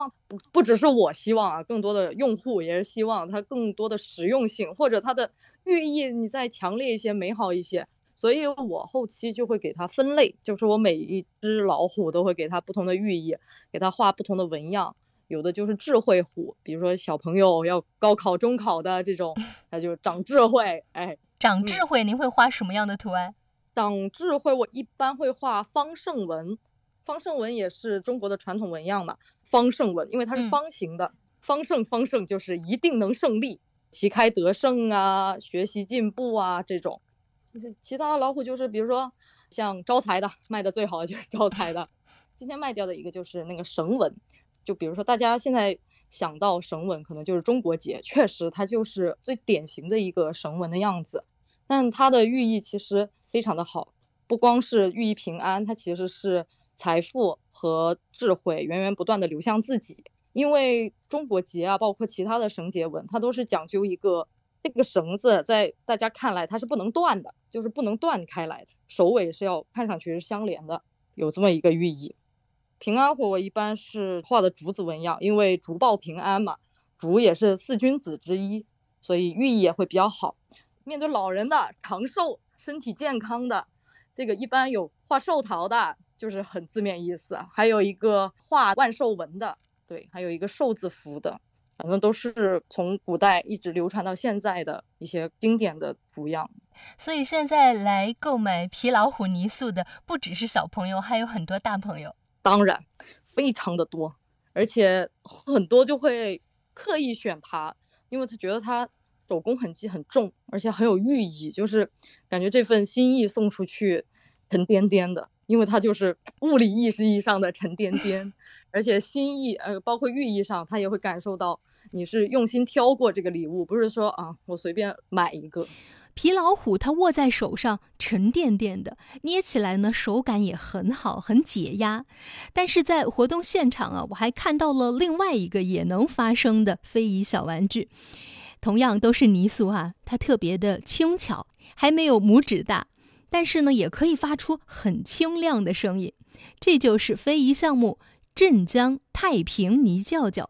不只是我希望啊，更多的用户也是希望它更多的实用性，或者它的寓意你再强烈一些、美好一些。所以我后期就会给它分类，就是我每一只老虎都会给它不同的寓意，给它画不同的纹样。有的就是智慧虎，比如说小朋友要高考、中考的这种，它就长智慧。哎， 长智慧，您会画什么样的图案？ 长智慧我一般会画方胜纹，方胜纹也是中国的传统纹样嘛。方胜纹因为它是方形的，方胜就是一定能胜利，旗开得胜啊，学习进步啊这种。其他的老虎就是比如说像招财的，卖的最好的就是招财的。今天卖掉的一个就是那个绳纹，就比如说大家现在想到绳纹可能就是中国结，确实它就是最典型的一个绳纹的样子。但它的寓意其实非常的好，不光是寓意平安，它其实是财富和智慧源源不断的流向自己。因为中国结啊，包括其他的绳结纹，它都是讲究一个这个绳子在大家看来它是不能断的，就是不能断开来的，首尾是要看上去是相连的，有这么一个寓意。平安火我一般是画的竹子纹样，因为竹报平安嘛，竹也是四君子之一，所以寓意也会比较好。面对老人的长寿、身体健康的，这个一般有画寿桃的，就是很字面意思，还有一个画万寿纹的，对，还有一个寿字符的，反正都是从古代一直流传到现在的一些经典的图样。 所以现在来购买皮老虎泥塑的不只是小朋友，还有很多大朋友。 当然非常的多，而且很多就会刻意选它，因为他觉得它手工痕迹很重，而且很有寓意，就是感觉这份心意送出去沉甸甸的，因为它就是物理意义上的沉甸甸，而且心意包括寓意上，他也会感受到你是用心挑过这个礼物，不是说啊我随便买一个。 皮老虎它握在手上沉甸甸的，捏起来呢手感也很好，很解压。但是在活动现场啊，我还看到了另外一个也能发声的非遗小玩具，同样都是泥塑啊，它特别的轻巧，还没有拇指大，但是呢也可以发出很清亮的声音。这就是非遗项目镇江太平泥叫叫。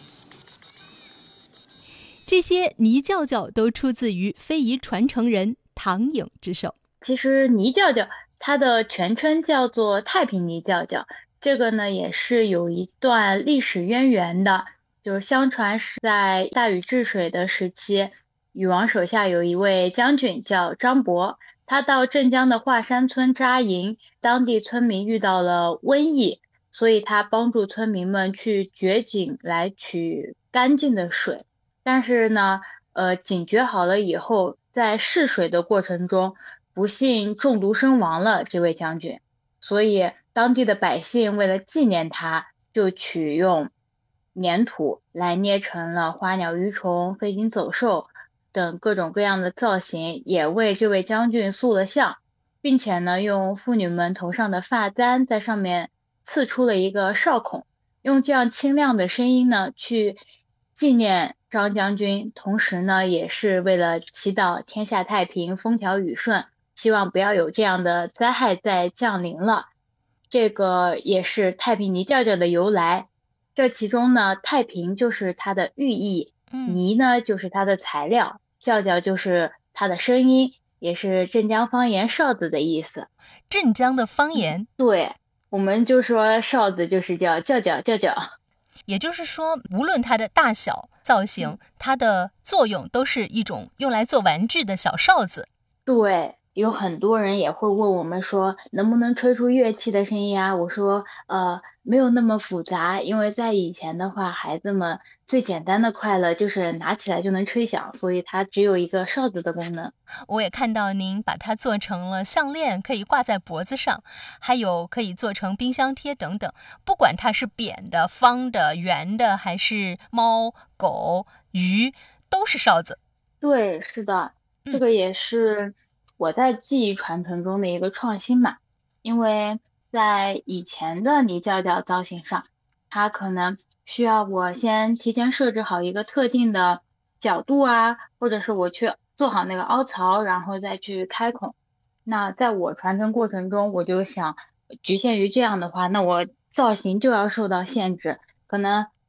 这些泥叫叫都出自于非遗传承人唐颖之手。 其实泥叫叫它的全称叫做太平泥叫叫，这个呢也是有一段历史渊源的，就是相传是在大禹治水的时期，禹王手下有一位将军叫张伯，他到镇江的华山村扎营，当地村民遇到了瘟疫，所以他帮助村民们去掘井来取干净的水。但是呢，井掘好了以后，在试水的过程中，不幸中毒身亡了这位将军，所以当地的百姓为了纪念他，就取用粘土来捏成了花鸟鱼虫、飞禽走兽等各种各样的造型，也为这位将军塑了像，并且呢，用妇女们头上的发簪在上面刺出了一个哨孔，用这样清亮的声音呢，去纪念张将军，同时呢，也是为了祈祷天下太平、风调雨顺，希望不要有这样的灾害再降临了。这个也是太平泥叫叫的由来。这其中呢，太平就是它的寓意，泥呢就是它的材料，叫叫就是它的声音，也是镇江方言哨子的意思。 镇江的方言， 对，我们就说哨子就是叫叫叫叫叫。 也就是说，无论它的大小、造型，它的作用都是一种用来做玩具的小哨子。 对，有很多人也会问我们说，能不能吹出乐器的声音啊？我说，没有那么复杂，因为在以前的话，孩子们最简单的快乐就是拿起来就能吹响，所以它只有一个哨子的功能。 我也看到您把它做成了项链，可以挂在脖子上，还有可以做成冰箱贴等等。不管它是扁的、方的、圆的，还是猫、狗、鱼，都是哨子。 对，是的，这个也是我在技艺传承中的一个创新嘛，因为在以前的泥叫叫造型上，它可能需要我先提前设置好一个特定的角度啊，或者是我去做好那个凹槽，然后再去开孔。那在我传承过程中，我就想局限于这样的话，那我造型就要受到限制，可能